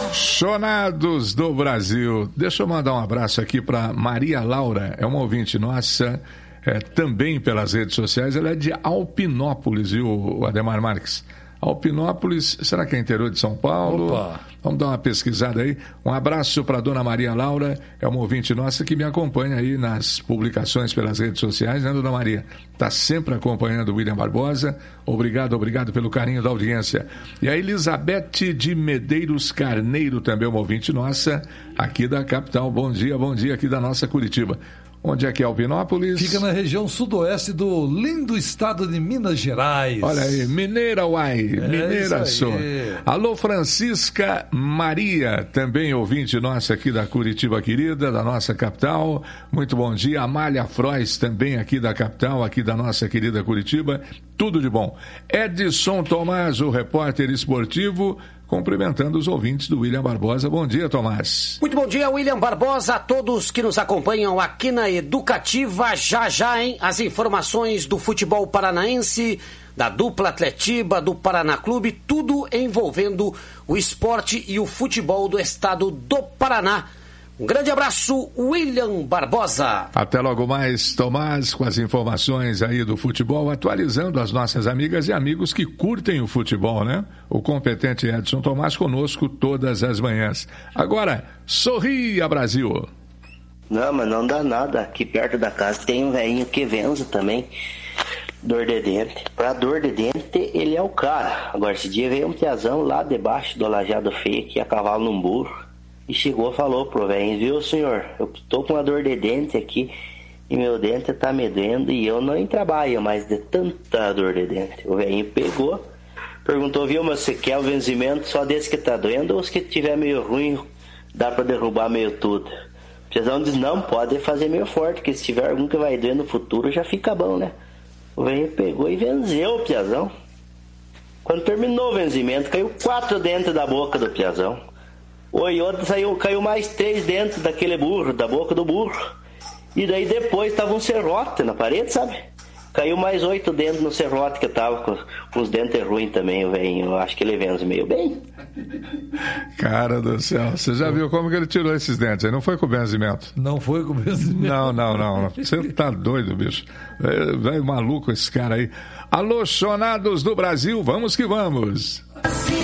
Chonados do Brasil. Deixa eu mandar um abraço aqui para Maria Laura, é uma ouvinte nossa, também pelas redes sociais. Ela é de Alpinópolis, viu, Ademar Marques? Alpinópolis, será que é interior de São Paulo? Opa. Vamos dar uma pesquisada aí. Um abraço para a dona Maria Laura, é uma ouvinte nossa que me acompanha aí nas publicações pelas redes sociais, né, dona Maria? Está sempre acompanhando o William Barbosa. Obrigado pelo carinho da audiência. E a Elizabeth de Medeiros Carneiro, também uma ouvinte nossa, aqui da capital. Bom dia aqui da nossa Curitiba. Onde é que é Alpinópolis? Fica na região sudoeste do lindo estado de Minas Gerais. Olha aí, Mineira Uai, Mineira Sou. Alô, Francisca Maria, também ouvinte nossa aqui da Curitiba querida, da nossa capital. Muito bom dia. Amália Frois, também aqui da capital, aqui da nossa querida Curitiba. Tudo de bom. Edson Tomás, o repórter esportivo, cumprimentando os ouvintes do William Barbosa. Bom dia, Tomás. Muito bom dia, William Barbosa, a todos que nos acompanham aqui na Educativa. Já, hein? As informações do futebol paranaense, da dupla Atletiba, do Paraná Clube, tudo envolvendo o esporte e o futebol do estado do Paraná. Um grande abraço, William Barbosa. Até logo mais, Tomás, com as informações aí do futebol, atualizando as nossas amigas e amigos que curtem o futebol, né? O competente Edson Tomás conosco todas as manhãs. Agora, sorria, Brasil! Não, mas não dá nada. Aqui perto da casa tem um velhinho que venza também, dor de dente. Pra dor de dente, ele é o cara. Agora, esse dia veio um piazão lá debaixo do lajeado feio, que a cavalo num burro. E chegou e falou pro velho: viu, senhor, eu tô com uma dor de dente aqui e meu dente tá me doendo e eu não trabalho mais de tanta dor de dente. O velhinho pegou, perguntou: viu, mas você quer o vencimento só desse que tá doendo ou se que tiver meio ruim dá pra derrubar meio tudo? O piazão diz: não, pode fazer meio forte, porque se tiver algum que vai doer no futuro já fica bom, né? O velhinho pegou e venceu o piazão. Quando terminou o vencimento, caiu 4 dentes da boca do piazão. E outro caiu mais 3 dentro daquele burro, da boca do burro. E daí depois tava um serrote na parede, sabe? Caiu mais 8 dentro no serrote, que tava com os dentes ruins também, o velhinho. Eu acho que ele vence meio bem. Cara do céu, você já viu como que ele tirou esses dentes? Aí não foi com benzimento. Não foi com benzimento. Não. Você tá doido, bicho. Velho maluco esse cara aí. Alô, chonados do Brasil, vamos que vamos.